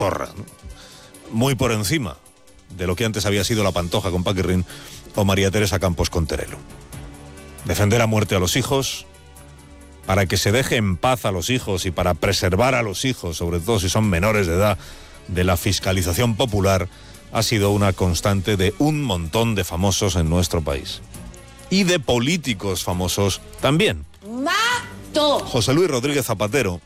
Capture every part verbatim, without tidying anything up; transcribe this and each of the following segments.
porra, ¿no? Muy por encima de lo que antes había sido la Pantoja con Paquirrín o María Teresa Campos con Terelo. Defender a muerte a los hijos, para que se deje en paz a los hijos y para preservar a los hijos, sobre todo si son menores de edad, de la fiscalización popular, ha sido una constante de un montón de famosos en nuestro país. Y de políticos famosos también. ¡Mato! José Luis Rodríguez Zapatero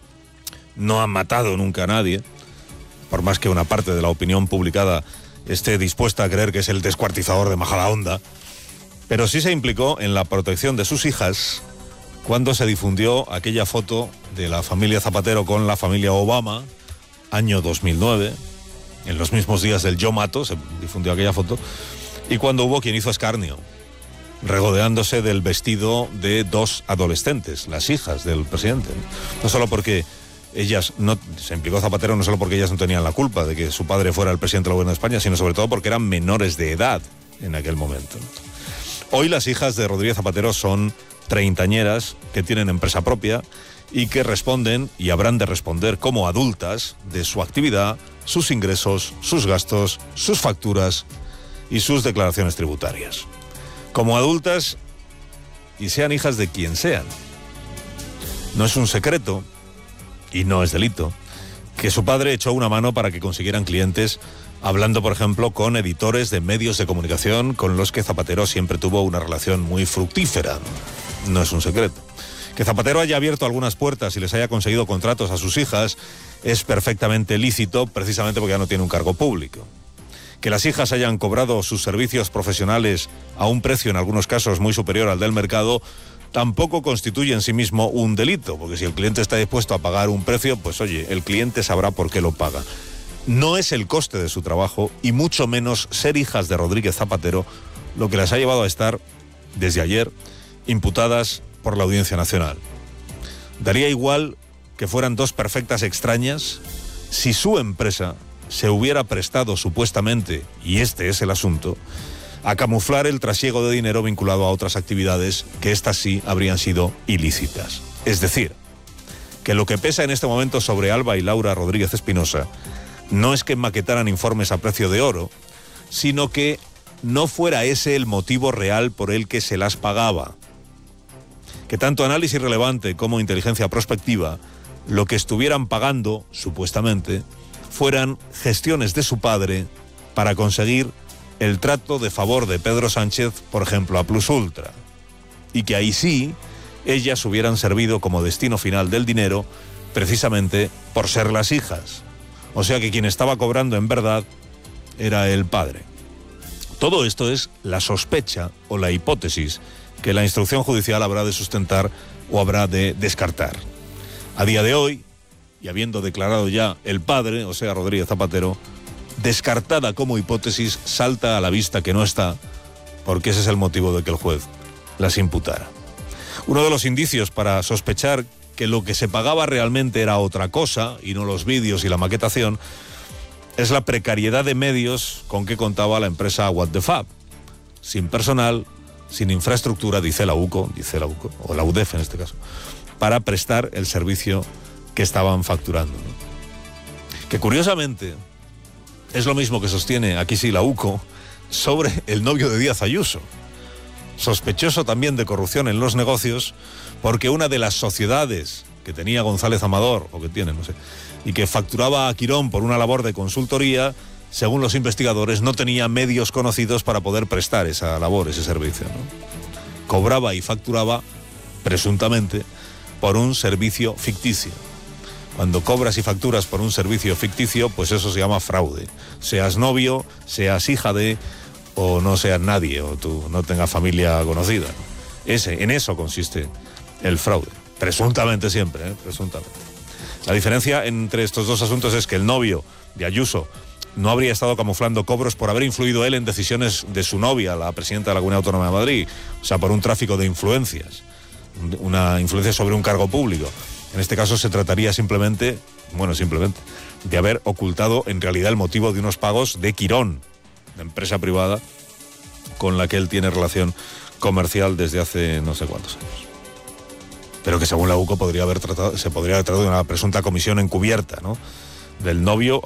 no ha matado nunca a nadie, por más que una parte de la opinión publicada esté dispuesta a creer que es el descuartizador de Majadahonda, pero sí se implicó en la protección de sus hijas cuando se difundió aquella foto de la familia Zapatero con la familia Obama, año dos mil nueve, en los mismos días del Yo Mato, se difundió aquella foto, y cuando hubo quien hizo escarnio, regodeándose del vestido de dos adolescentes, las hijas del presidente. No solo porque ellas, no se implicó Zapatero, no solo porque ellas no tenían la culpa de que su padre fuera el presidente del gobierno de España, sino sobre todo porque eran menores de edad en aquel momento. Hoy las hijas de Rodríguez Zapatero son treintañeras que tienen empresa propia y que responden, y habrán de responder como adultas, de su actividad, sus ingresos, sus gastos, sus facturas y sus declaraciones tributarias. Como adultas, y sean hijas de quien sean. No es un secreto, y no es delito, que su padre echó una mano para que consiguieran clientes, hablando, por ejemplo, con editores de medios de comunicación con los que Zapatero siempre tuvo una relación muy fructífera. No es un secreto. Que Zapatero haya abierto algunas puertas y les haya conseguido contratos a sus hijas es perfectamente lícito, precisamente porque ya no tiene un cargo público. Que las hijas hayan cobrado sus servicios profesionales a un precio, en algunos casos, muy superior al del mercado, tampoco constituye en sí mismo un delito, porque si el cliente está dispuesto a pagar un precio, pues oye, el cliente sabrá por qué lo paga. No es el coste de su trabajo, y mucho menos ser hijas de Rodríguez Zapatero, lo que las ha llevado a estar, desde ayer, imputadas por la Audiencia Nacional. Daría igual que fueran dos perfectas extrañas si su empresa se hubiera prestado supuestamente, y este es el asunto, a camuflar el trasiego de dinero vinculado a otras actividades que éstas sí habrían sido ilícitas. Es decir, que lo que pesa en este momento sobre Alba y Laura Rodríguez Espinosa no es que maquetaran informes a precio de oro, sino que no fuera ese el motivo real por el que se las pagaba. Que tanto análisis relevante como inteligencia prospectiva, lo que estuvieran pagando, supuestamente, fueran gestiones de su padre para conseguir el trato de favor de Pedro Sánchez, por ejemplo, a Plus Ultra. Y que ahí sí, ellas hubieran servido como destino final del dinero, precisamente por ser las hijas. O sea que quien estaba cobrando en verdad era el padre. Todo esto es la sospecha o la hipótesis que la instrucción judicial habrá de sustentar o habrá de descartar. A día de hoy, y habiendo declarado ya el padre, o sea, Rodríguez Zapatero, descartada como hipótesis, salta a la vista que no está, porque ese es el motivo de que el juez las imputara. Uno de los indicios para sospechar que lo que se pagaba realmente era otra cosa, y no los vídeos y la maquetación, es la precariedad de medios con que contaba la empresa What the Fab. Sin personal, sin infraestructura, dice la U C O, dice la U C O, o la U D E F en este caso, para prestar el servicio que estaban facturando, ¿no? Que curiosamente es lo mismo que sostiene, aquí sí, la U C O, sobre el novio de Díaz Ayuso. Sospechoso también de corrupción en los negocios, porque una de las sociedades que tenía González Amador, o que tiene, no sé, y que facturaba a Quirón por una labor de consultoría, según los investigadores, no tenía medios conocidos para poder prestar esa labor, ese servicio, ¿no? Cobraba y facturaba, presuntamente, por un servicio ficticio. Cuando cobras y facturas por un servicio ficticio, pues eso se llama fraude. Seas novio, seas hija de, o no seas nadie, o tú no tengas familia conocida, ¿no? Ese, en eso consiste el fraude. Presuntamente siempre, ¿eh? Presuntamente. La diferencia entre estos dos asuntos es que el novio de Ayuso no habría estado camuflando cobros por haber influido él en decisiones de su novia, la presidenta de la Comunidad Autónoma de Madrid, o sea, por un tráfico de influencias, una influencia sobre un cargo público. En este caso se trataría simplemente, bueno, simplemente, de haber ocultado en realidad el motivo de unos pagos de Quirón, de empresa privada con la que él tiene relación comercial desde hace no sé cuántos años. Pero que según la U C O podría haber tratado, se podría haber tratado de una presunta comisión encubierta, ¿no? del novio